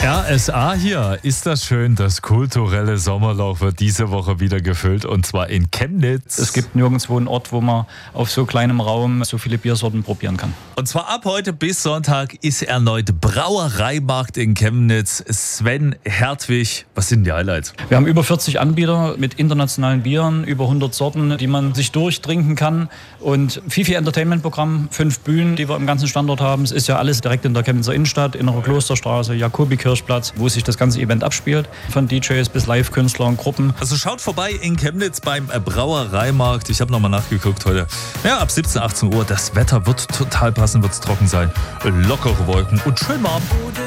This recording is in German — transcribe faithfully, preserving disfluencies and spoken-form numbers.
R S A hier. Ist das schön, das kulturelle Sommerloch wird diese Woche wieder gefüllt und zwar in Chemnitz. Es gibt nirgendwo einen Ort, wo man auf so kleinem Raum so viele Biersorten probieren kann. Und zwar ab heute bis Sonntag ist erneut Brauereimarkt in Chemnitz. Sven Hertwig, was sind die Highlights? Wir haben über vierzig Anbieter mit internationalen Bieren, über hundert Sorten, die man sich durchtrinken kann und viel, viel Entertainment-Programm, fünf Bühnen, die wir im ganzen Standort haben. Es ist ja alles direkt in der Chemnitzer Innenstadt, Innere Klosterstraße, Jakobi-Kirchplatz, wo sich das ganze Event abspielt, von D Js bis Live-Künstler und Gruppen. Also schaut vorbei in Chemnitz beim Brauereimarkt. Ich habe nochmal nachgeguckt heute. Ja, ab siebzehn, achtzehn Uhr. Das Wetter wird total passen, wird es trocken sein. Lockere Wolken und schön warm.